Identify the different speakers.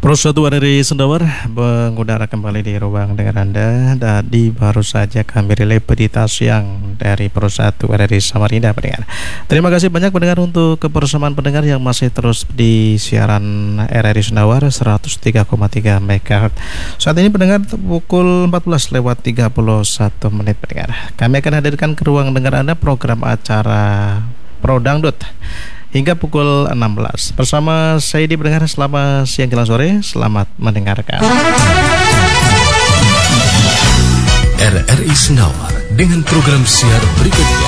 Speaker 1: Persatuan dari Sendawar mengudara kembali di ruang dengar Anda. Tadi baru saja kami relay berita siang dari Persatuan dari Samarinda pendengar. Terima kasih banyak pendengar untuk kebersamaan pendengar yang masih terus di siaran RRI Sendawar 103,3 MHz. Saat ini pendengar pukul 14:31 pendengar. Kami akan hadirkan ke ruang dengar Anda program acara Pro Dangdut hingga pukul 16 bersama saya di pendengar. Selamat siang jelang sore, selamat mendengarkan.
Speaker 2: RRI Sendawar dengan program siar berikutnya.